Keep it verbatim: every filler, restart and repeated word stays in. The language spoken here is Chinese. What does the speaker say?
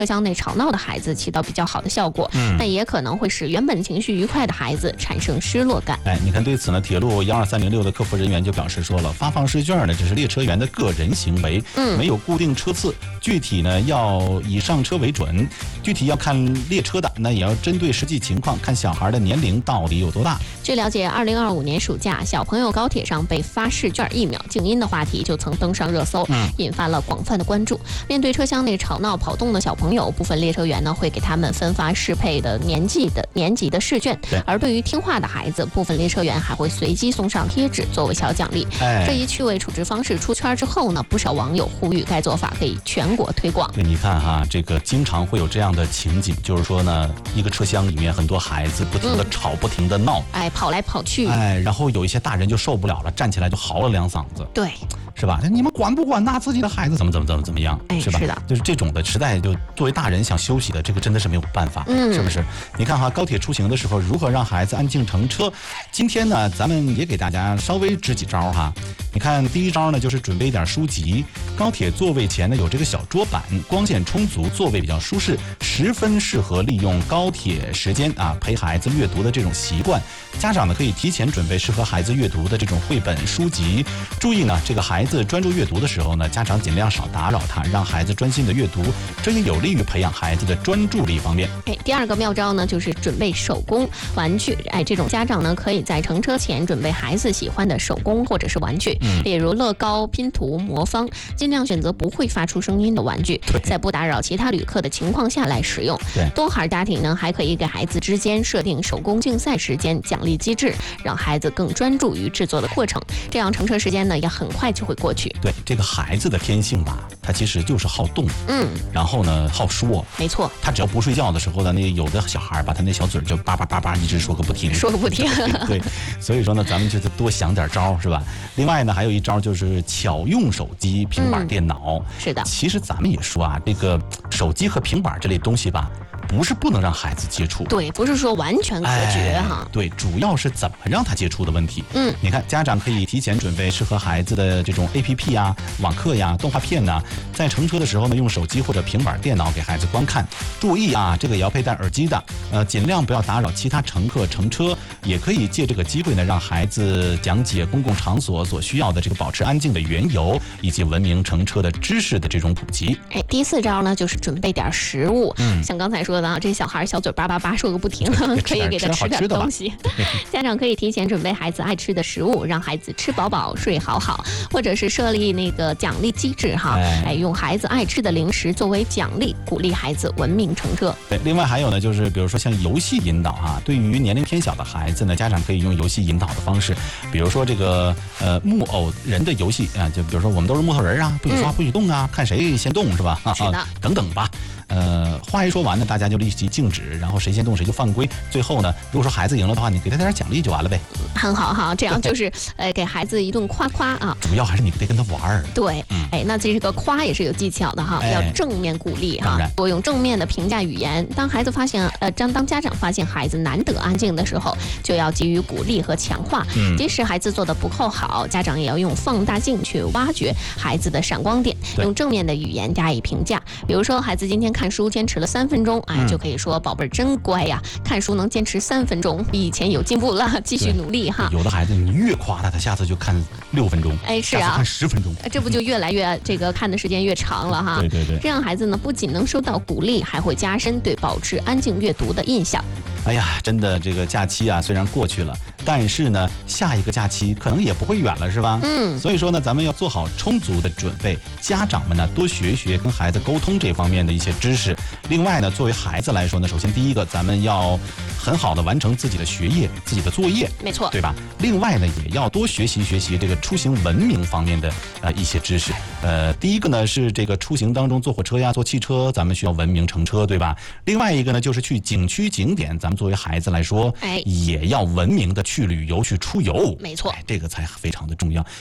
车厢内吵闹的孩子起到比较好的效果，嗯，但也可能会使原本情绪愉快的孩子产生失落感。 哎，你看对此呢，铁路幺二三零六的客服人员就表示说了，发放试卷呢只是列车员的个人行为，嗯，没有固定车次，具体呢要以上车为准，具体要看列车的，那也要针对实际情况，看小孩的年龄到底有多大。 据了解，二零二五年暑假，小朋友高铁上被发试卷一秒静音的话题就曾登上热搜，嗯，引发了广泛的关注。面对车厢内吵闹跑动的小朋友，部分列车员呢会给他们分发适配的年纪的年级的试卷，而对于听话的孩子，部分列车员还会随机送上贴纸作为小奖励。哎，这一趣味处置方式出圈之后呢，不少网友呼吁该做法可以全国推广。 对，你看哈，这个经常会有这样的情景，就是说呢，一个车厢里面很多孩子不停的吵，嗯、不停的闹， 哎，跑来跑去， 哎，然后有一些大人就受不了了，站起来就嚎了两嗓子。 对。 是吧？你们管不管呐？自己的孩子怎么怎么怎么怎么样？ 哎， 是吧？ 是的， 就是这种的，实在就作为大人想休息的，这个真的是没有办法，嗯，是不是？你看哈，高铁出行的时候如何让孩子安静乘车？今天呢，咱们也给大家稍微支几招哈。你看，第一招呢，就是准备一点书籍。高铁座位前呢有这个小桌板，光线充足，座位比较舒适，十分适合利用高铁时间啊陪孩子阅读的这种习惯。家长呢可以提前准备适合孩子阅读的这种绘本书籍。注意呢，这个孩子专注阅读的时候呢，家长尽量少打扰他，让孩子专心的阅读，这也有利于培养孩子的专注力方面。 哎，第二个妙招呢，就是准备手工玩具。哎，这种家长呢，可以在乘车前准备孩子喜欢的手工或者是玩具，嗯，例如乐高、拼图、魔方，尽量选择不会发出声音的玩具，在不打扰其他旅客的情况下来使用。 对， 多孩家庭呢，还可以给孩子之间设定手工竞赛时间、奖励机制，让孩子更专注于制作的过程，这样乘车时间呢也很快就会过去。 对，这个孩子的天性吧，他其实就是好动， 嗯， 然后呢好说， 没错， 他只要不睡觉的时候呢，那有的小孩把他那小嘴就叭叭叭叭一直说个不停， 说个不停。 对，所以说呢，咱们就得多想点招，是吧？另外呢，还有一招就是巧用手机、平板电脑。嗯、 是的， 其实咱们也说啊，这个手机和平板这类东西吧，不是不能让孩子接触， 对，不是说完全隔绝哈、 哎。对，主要是怎么让他接触的问题。嗯，你看，家长可以提前准备适合孩子的这种 A P P 呀、网课呀、动画片呐，在乘车的时候呢，用手机或者平板电脑给孩子观看。注意啊，这个也要佩戴耳机的，呃，尽量不要打扰其他乘客乘车。也可以借这个机会呢，让孩子讲解公共场所所需要的这个保持安静的缘由，以及文明乘车的知识的这种普及。 哎，第四招呢，就是准备点食物。嗯，像刚才说的啊，这小孩小嘴叭叭叭说个不停，可以给他吃点东西。家长可以提前准备孩子爱吃的食物，让孩子吃饱饱、睡好好，或者是设立那个奖励机制哈，哎，哎用孩子爱吃的零食作为奖励，鼓励孩子文明乘车。 对，另外还有呢，就是比如说像游戏引导哈，对于年龄偏小的孩子呢，家长可以用游戏引导的方式，比如说这个呃木偶人的游戏啊，就比如说我们都是木头人啊，不许说不许动啊，嗯、看谁先动是吧？ 是的， 等等吧。呃，话一说完呢，大家就立即静止，然后谁先动谁就犯规。最后呢，如果说孩子赢了的话，你给他点奖励就完了呗。 很好哈，这样就是呃给孩子一顿夸夸啊。 主要还是你得跟他玩儿。 对，嗯、哎，那这个夸也是有技巧的哈，哎、要正面鼓励哈，多用正面的评价语言。当孩子发现呃，当当家长发现孩子难得安静的时候，就要给予鼓励和强化。嗯，即使孩子做的不够好，家长也要用放大镜去挖掘孩子的闪光点，用正面的语言加以评价。比如说，孩子今天看书坚持了三分钟，哎，嗯、就可以说宝贝儿真乖呀，看书能坚持三分钟，比以前有进步了，继续努力哈。 有的孩子你越夸他，他下次就看六分钟， 哎，是啊， 看十分钟， 这不就越来越这个看的时间越长了哈。 对对对， 这样孩子呢不仅能收到鼓励，还会加深对保持安静阅读的印象。 哎呀，真的这个假期啊，虽然过去了，但是呢，下一个假期可能也不会远了，是吧？嗯，所以说呢，咱们要做好充足的准备。家长们呢，多学学跟孩子沟通这方面的一些知识。另外呢，作为孩子来说呢，首先第一个，咱们要很好的完成自己的学业、自己的作业， 没错， 对吧？另外呢，也要多学习学习这个出行文明方面的呃一些知识。呃，第一个呢是这个出行当中坐火车呀、坐汽车，咱们需要文明乘车，对吧？另外一个呢就是去景区景点，咱们作为孩子来说，哎，也要文明的去旅游、去出游， 没错， 这个才非常的重要。